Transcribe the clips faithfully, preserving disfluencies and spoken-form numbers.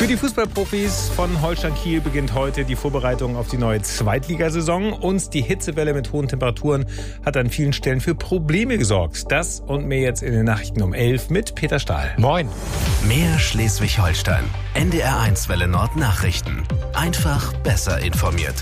Für die Fußballprofis von Holstein Kiel beginnt heute die Vorbereitung auf die neue Zweitligasaison. Und die Hitzewelle mit hohen Temperaturen hat an vielen Stellen für Probleme gesorgt. Das und mehr jetzt in den Nachrichten um elf mit Peter Stahl. Moin. Mehr Schleswig-Holstein. N D R eins Welle Nord Nachrichten. Einfach besser informiert.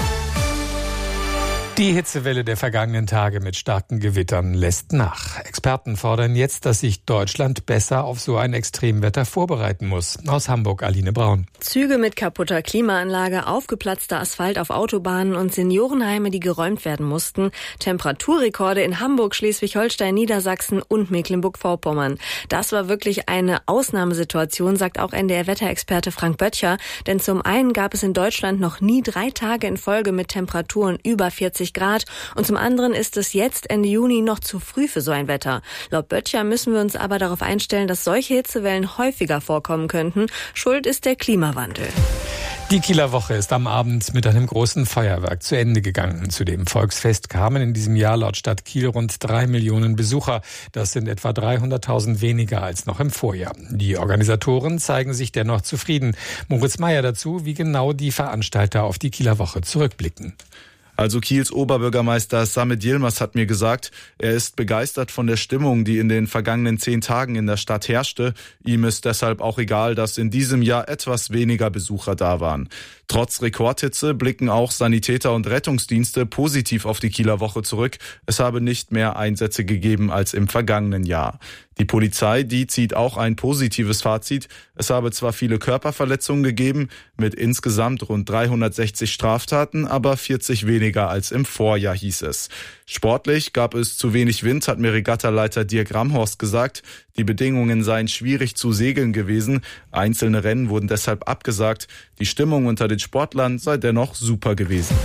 Die Hitzewelle der vergangenen Tage mit starken Gewittern lässt nach. Experten fordern jetzt, dass sich Deutschland besser auf so ein Extremwetter vorbereiten muss. Aus Hamburg, Aline Braun. Züge mit kaputter Klimaanlage, aufgeplatzter Asphalt auf Autobahnen und Seniorenheime, die geräumt werden mussten. Temperaturrekorde in Hamburg, Schleswig-Holstein, Niedersachsen und Mecklenburg-Vorpommern. Das war wirklich eine Ausnahmesituation, sagt auch N D R-Wetterexperte Frank Böttcher. Denn zum einen gab es in Deutschland noch nie drei Tage in Folge mit Temperaturen über vierzig Grad und zum anderen ist es jetzt Ende Juni noch zu früh für so ein Wetter. Laut Böttcher müssen wir uns aber darauf einstellen, dass solche Hitzewellen häufiger vorkommen könnten. Schuld ist der Klimawandel. Die Kieler Woche ist am Abend mit einem großen Feuerwerk zu Ende gegangen. Zu dem Volksfest kamen in diesem Jahr laut Stadt Kiel rund drei Millionen Besucher. Das sind etwa dreihunderttausend weniger als noch im Vorjahr. Die Organisatoren zeigen sich dennoch zufrieden. Moritz Meyer dazu, wie genau die Veranstalter auf die Kieler Woche zurückblicken. Also Kiels Oberbürgermeister Samet Yilmaz hat mir gesagt, er ist begeistert von der Stimmung, die in den vergangenen zehn Tagen in der Stadt herrschte. Ihm ist deshalb auch egal, dass in diesem Jahr etwas weniger Besucher da waren. Trotz Rekordhitze blicken auch Sanitäter und Rettungsdienste positiv auf die Kieler Woche zurück. Es habe nicht mehr Einsätze gegeben als im vergangenen Jahr. Die Polizei, die zieht auch ein positives Fazit. Es habe zwar viele Körperverletzungen gegeben, mit insgesamt rund dreihundertsechzig Straftaten, aber vierzig weniger als im Vorjahr, hieß es. Sportlich gab es zu wenig Wind, hat mir Regattaleiter Dirk Ramhorst gesagt. Die Bedingungen seien schwierig zu segeln gewesen. Einzelne Rennen wurden deshalb abgesagt. Die Stimmung unter den Sportlern sei dennoch super gewesen.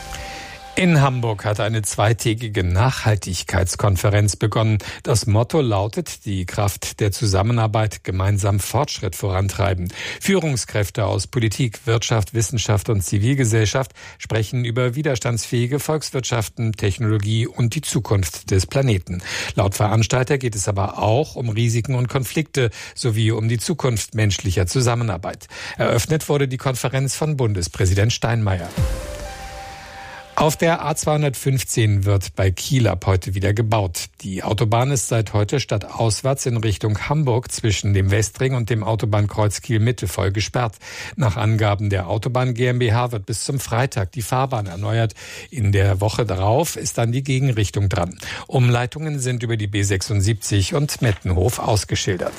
In Hamburg hat eine zweitägige Nachhaltigkeitskonferenz begonnen. Das Motto lautet, die Kraft der Zusammenarbeit gemeinsam Fortschritt vorantreiben. Führungskräfte aus Politik, Wirtschaft, Wissenschaft und Zivilgesellschaft sprechen über widerstandsfähige Volkswirtschaften, Technologie und die Zukunft des Planeten. Laut Veranstalter geht es aber auch um Risiken und Konflikte sowie um die Zukunft menschlicher Zusammenarbeit. Eröffnet wurde die Konferenz von Bundespräsident Steinmeier. Auf der A zweihundertfünfzehn wird bei Kiel ab heute wieder gebaut. Die Autobahn ist seit heute stadtauswärts in Richtung Hamburg zwischen dem Westring und dem Autobahnkreuz Kiel-Mitte voll gesperrt. Nach Angaben der Autobahn GmbH wird bis zum Freitag die Fahrbahn erneuert. In der Woche darauf ist dann die Gegenrichtung dran. Umleitungen sind über die B sechsundsiebzig und Mettenhof ausgeschildert.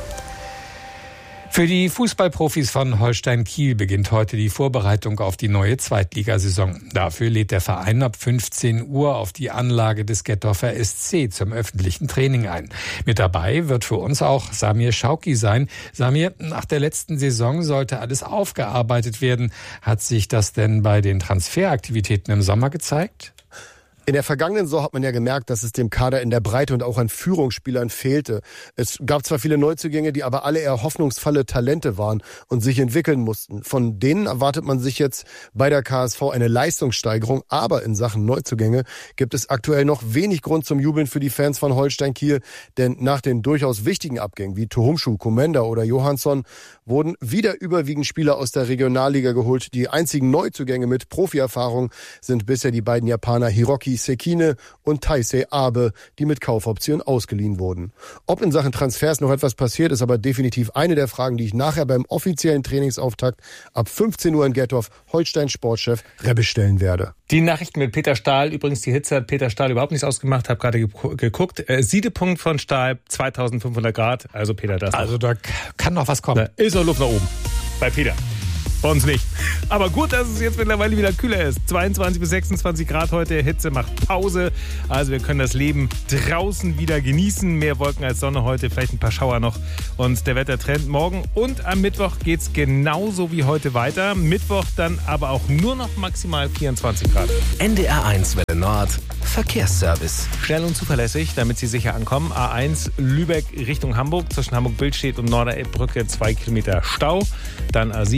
Für die Fußballprofis von Holstein Kiel beginnt heute die Vorbereitung auf die neue Zweitligasaison. Dafür lädt der Verein ab fünfzehn Uhr auf die Anlage des Gettorfer S C zum öffentlichen Training ein. Mit dabei wird für uns auch Samir Schauki sein. Samir, nach der letzten Saison sollte alles aufgearbeitet werden. Hat sich das denn bei den Transferaktivitäten im Sommer gezeigt? In der vergangenen Saison hat man ja gemerkt, dass es dem Kader in der Breite und auch an Führungsspielern fehlte. Es gab zwar viele Neuzugänge, die aber alle eher hoffnungsvolle Talente waren und sich entwickeln mussten. Von denen erwartet man sich jetzt bei der K S V eine Leistungssteigerung. Aber in Sachen Neuzugänge gibt es aktuell noch wenig Grund zum Jubeln für die Fans von Holstein Kiel. Denn nach den durchaus wichtigen Abgängen wie Tuhumschu, Komenda oder Johansson wurden wieder überwiegend Spieler aus der Regionalliga geholt. Die einzigen Neuzugänge mit Profierfahrung sind bisher die beiden Japaner Hiroki Sekine und Taisei Abe, die mit Kaufoption ausgeliehen wurden. Ob in Sachen Transfers noch etwas passiert, ist aber definitiv eine der Fragen, die ich nachher beim offiziellen Trainingsauftakt ab fünfzehn Uhr in Gettorf Holstein Sportchef Rebbe stellen werde. Die Nachrichten mit Peter Stahl. Übrigens, die Hitze hat Peter Stahl überhaupt nichts ausgemacht. Habe gerade geguckt. Äh, Siedepunkt von Stahl zweitausendfünfhundert Grad. Also Peter, das Also da kann noch was kommen. Da ist noch Luft nach oben. Bei Peter. Bei uns nicht. Aber gut, dass es jetzt mittlerweile wieder kühler ist. zweiundzwanzig bis sechsundzwanzig Grad heute. Hitze macht Pause. Also wir können das Leben draußen wieder genießen. Mehr Wolken als Sonne heute. Vielleicht ein paar Schauer noch. Und der Wettertrend morgen und am Mittwoch geht es genauso wie heute weiter. Mittwoch dann aber auch nur noch maximal vierundzwanzig Grad. N D R eins Welle Nord. Verkehrsservice. Schnell und zuverlässig, damit Sie sicher ankommen. A eins Lübeck Richtung Hamburg. Zwischen Hamburg-Billstedt und Norderelbbrücke zwei Kilometer Stau. Dann A sieben Flensburg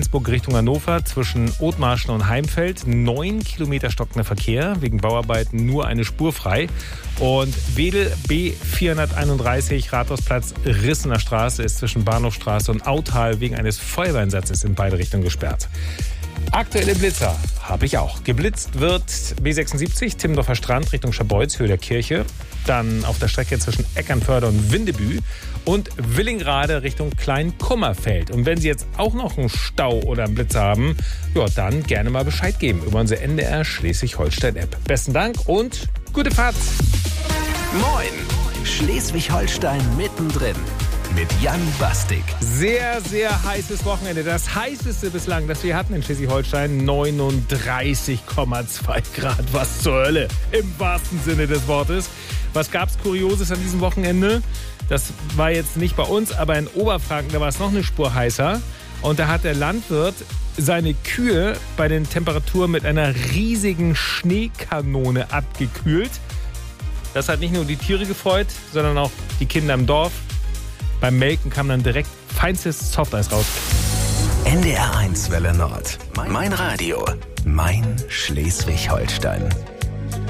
Flensburg Richtung Hannover zwischen Othmarschen und Heimfeld. Neun Kilometer stockender Verkehr, wegen Bauarbeiten nur eine Spur frei. Und Wedel B vierhunderteinunddreißig, Rathausplatz, Rissener Straße ist zwischen Bahnhofstraße und Autal wegen eines Feuerwehreinsatzes in beide Richtungen gesperrt. Aktuelle Blitzer habe ich auch. Geblitzt wird B sechsundsiebzig, Timmendorfer Strand Richtung Scharbeutz, Höhe der Kirche. Dann auf der Strecke zwischen Eckernförde und Windebü und Willingrade Richtung Kleinkummerfeld. Und wenn Sie jetzt auch noch einen Stau oder einen Blitzer haben, ja, dann gerne mal Bescheid geben über unsere N D R Schleswig-Holstein-App. Besten Dank und gute Fahrt! Moin! Schleswig-Holstein mittendrin. Mit Jan Bastik. Sehr, sehr heißes Wochenende. Das heißeste bislang, das wir hatten in Schleswig-Holstein. neununddreißig Komma zwei Grad. Was zur Hölle, im wahrsten Sinne des Wortes. Was gab's Kurioses an diesem Wochenende? Das war jetzt nicht bei uns, aber in Oberfranken, da war es noch eine Spur heißer. Und da hat der Landwirt seine Kühe bei den Temperaturen mit einer riesigen Schneekanone abgekühlt. Das hat nicht nur die Tiere gefreut, sondern auch die Kinder im Dorf. Beim Melken kam dann direkt feinstes Softeis raus. N D R eins Welle Nord. Mein Radio. Mein Schleswig-Holstein.